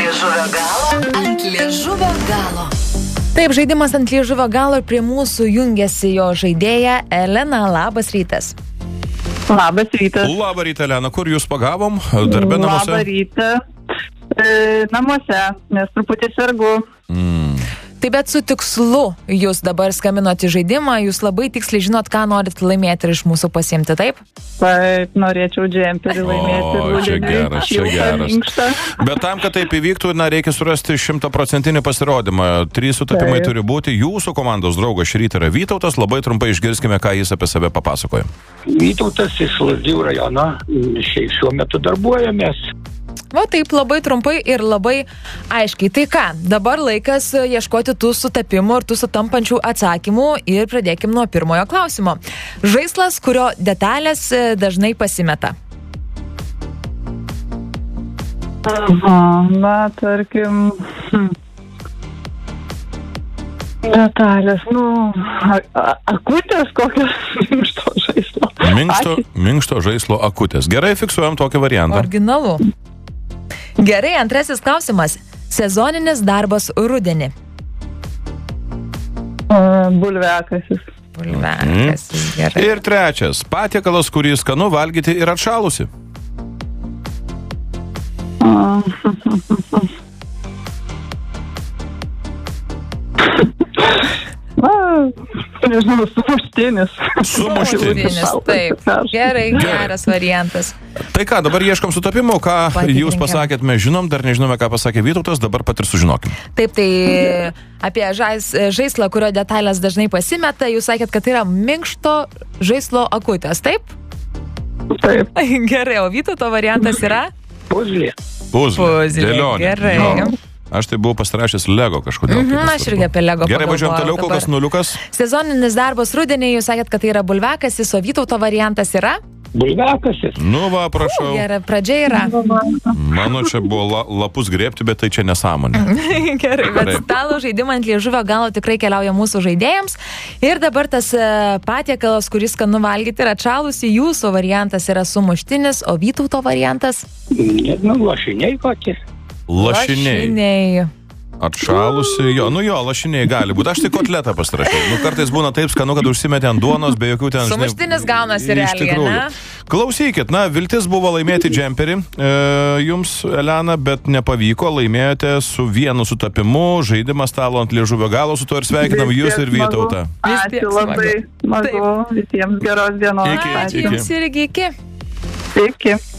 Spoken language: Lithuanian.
liežuvio galo. Ant liežuvio galo. Taip, žaidimas ant liežuvio galo ir prie mūsų jungiasi jo žaidėja Elena. Labas rytas. Labas rytas. Labą rytą, Elena. Kur jūs pagavom? Darbė namuose? Labą rytą. Namuose, nes truputį sergu. Taip, bet su tikslu jūs dabar skambinot į žaidimą, jūs labai tiksliai žinot, ką norit laimėti ir iš mūsų pasiimti, taip? Taip, norėčiau džemperį laimėti. Čia geras. Bet tam, kad taip įvyktų, reikia surasti 100% pasirodymą. 3 sutapimai turi būti. Jūsų komandos draugas šį rytą yra Vytautas. Labai trumpai išgirskime, ką jis apie save papasakoja. Vytautas iš Lazdijų rajono. Šiuo metu darbuojamės. Va taip, labai trumpai ir labai aiškiai. Tai ką, dabar laikas ieškoti tų sutapimų ir tų sutampančių atsakymų ir pradėkim nuo pirmojo klausimo. Žaislas, kurio detalės dažnai pasimeta. Na, tarkim... Detalės, akutės kokios minkšto žaislo. Minkšto žaislo akutės. Gerai, fiksuojam tokį variantą. Originalu. Gerai, antrasis klausimas. Sezoninis darbas rudenį. Bulviakasis. Bulviakasis, gerai. Ir trečias. Patiekalas, kurį skanu valgyti ir atšalusi. Nežinau, sumuštinis. Sumuštinis, taip. Gerai, geras variantas. Tai ką, dabar ieškom sutapimų, ką jūs pasakėt, mes žinom, dar nežinome, ką pasakė Vytautas, dabar pat ir sužinokim. Taip, tai apie žaislą, kurio detalės dažnai pasimeta, jūs sakėt, kad tai yra minkšto žaislo akutės, taip? Taip. Gerai, o Vytauto variantas yra? Puzlė. Dėlionė. Gerai. Aš tai buvau pasirašęs Lego kažkodėl. Aš irgi apie Lego Gerai, važiuojam toliau, kol kas nuliukas. Sezoninis darbas rudenį, jūs sakėt, kad tai yra bulviakasis, o Vytauto variantas yra? Bulviakasis. Nu va, prašau. Gerai, pradžia yra. Mano čia buvo lapus grėbti, bet tai čia nesąmonė. Gerai, bet stalo žaidimą ant liežuvio galo tikrai keliauja mūsų žaidėjams. Ir dabar tas patiekalas, kuris skanu valgyti, yra atšalusi, jūsų variantas yra sumuštinis, o Vytauto variantas? Lašiniai kokie. Lašiniai. Atšalusi, lašiniai gali būti. Aš tai kotletą pasirašiau. Kartais būna taip skanu, kad užsimetė ant duonos, be jokių ten... Sumuštinis gaunasi realiai, ne? Klausykit, viltis buvo laimėti džemperį jums, Elena, bet nepavyko, laimėjote su vienu sutapimu, žaidimas stalo ant liežuvio galo, su to ir sveikinam jūs ir Vytautą. Ačiū labai, smagu, visiems geros dienos. Iki. Jums irgi iki. Iki.